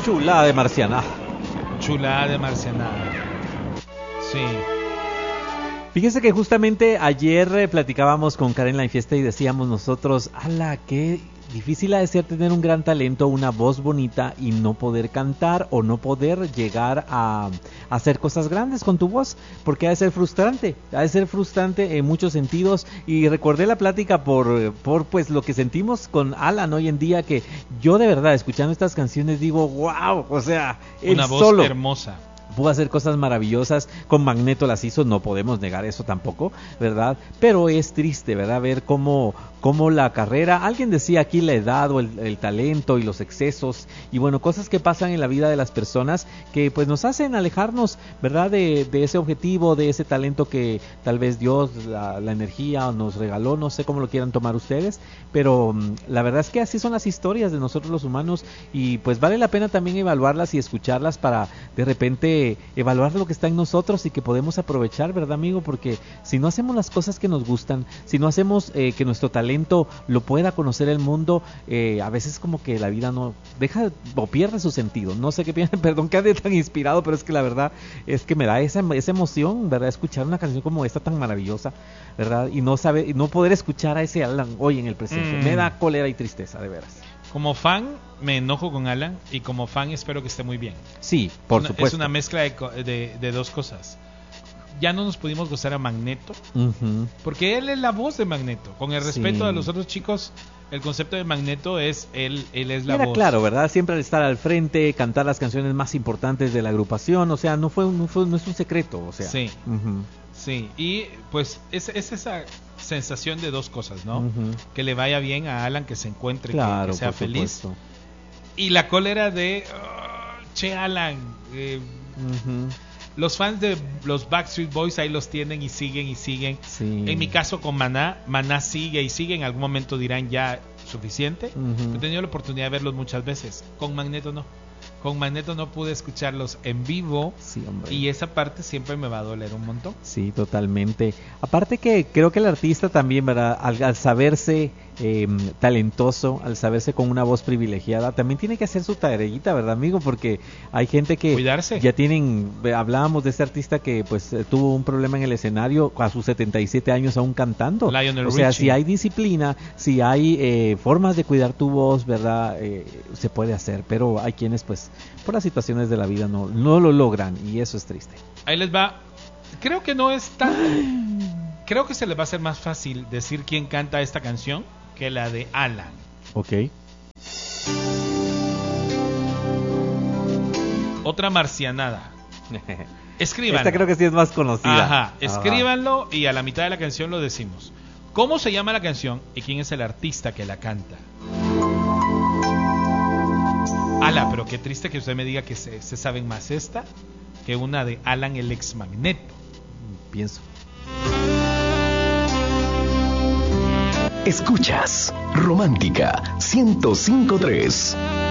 Chulada de marciana. Chulada de marcianada. Sí. Fíjese que justamente ayer platicábamos con Karen La Fiesta y decíamos nosotros, ala, qué difícil ha de ser tener un gran talento, una voz bonita y no poder cantar o no poder llegar a hacer cosas grandes con tu voz, porque ha de ser frustrante en muchos sentidos. Y recordé la plática por pues lo que sentimos con Alan hoy en día, que yo de verdad escuchando estas canciones digo, wow, o sea, una voz solo hermosa. Pudo hacer cosas maravillosas, con Magneto las hizo, no podemos negar eso tampoco, ¿verdad? Pero es triste, ¿verdad? Ver cómo la carrera, alguien decía aquí la edad o el talento y los excesos, y bueno, cosas que pasan en la vida de las personas que pues nos hacen alejarnos, ¿verdad? De ese objetivo, de ese talento que tal vez Dios, la energía nos regaló, no sé cómo lo quieran tomar ustedes, pero la verdad es que así son las historias de nosotros los humanos, y pues vale la pena también evaluarlas y escucharlas para de repente evaluar lo que está en nosotros y que podemos aprovechar, ¿verdad, amigo? Porque si no hacemos las cosas que nos gustan, si no hacemos que nuestro talento lo pueda conocer el mundo, a veces como que la vida no deja o pierde su sentido. No sé qué piensan, perdón que ande tan inspirado, pero es que la verdad es que me da esa emoción, ¿verdad? Escuchar una canción como esta tan maravillosa, ¿verdad? Y no poder escuchar a ese Alan hoy en el presente. Me da cólera y tristeza, de veras. Como fan me enojo con Alan y como fan espero que esté muy bien. Sí, por supuesto. Es una mezcla de dos cosas. Ya no nos pudimos gozar a Magneto, porque él es la voz de Magneto. Con el respeto a los otros chicos, el concepto de Magneto es él es la voz. Claro, ¿verdad? Siempre al estar al frente, cantar las canciones más importantes de la agrupación, o sea, no es un secreto, o sea. Sí. Sí, y pues es esa sensación de dos cosas, ¿no? Que le vaya bien a Alan, que se encuentre, que sea feliz. Supuesto. Y la cólera de che Alan, los fans de los Backstreet Boys ahí los tienen y siguen. Sí. En mi caso con Maná sigue y sigue, en algún momento dirán ya suficiente. He tenido la oportunidad de verlos muchas veces. Con Magneto no. Con Magneto no pude escucharlos en vivo, sí, hombre. Y esa parte siempre me va a doler un montón. Sí, totalmente. Aparte que creo que el artista también, ¿verdad? Al saberse talentoso, al saberse con una voz privilegiada, también tiene que hacer su tareita, ¿verdad, amigo? Porque hay gente que cuidarse. Ya hablábamos de este artista que pues tuvo un problema en el escenario a sus 77 años aún cantando. Lionel Richie. Richie. Si hay disciplina, si hay formas de cuidar tu voz, ¿verdad? Se puede hacer, pero hay quienes pues por las situaciones de la vida no lo logran, y eso es triste. Ahí les va. Creo que no es tan... Creo que se les va a hacer más fácil decir quién canta esta canción que la de Alan. Ok. Otra marcianada. Escríbanlo. Esta creo que sí es más conocida. Ajá, escríbanlo y a la mitad de la canción lo decimos. ¿Cómo se llama la canción y quién es el artista que la canta? Ala, pero qué triste que usted me diga que se saben más esta que una de Alan el ex Magneto. Pienso. Escuchas Romántica 105.3.